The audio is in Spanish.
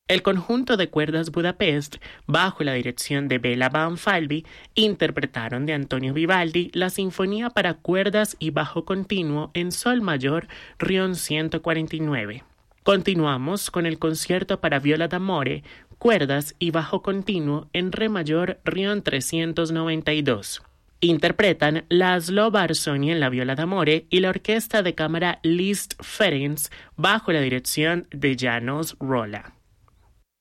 El conjunto de cuerdas Budapest, bajo la dirección de Béla Banfalvi, interpretaron de Antonio Vivaldi la Sinfonía para cuerdas y bajo continuo en sol mayor, Rion 149. Continuamos con el concierto para viola d'amore, cuerdas y bajo continuo en re mayor, Rion 392. Interpretan László Barsony en la viola d'amore y la orquesta de cámara Liszt Ferenc bajo la dirección de János Róla.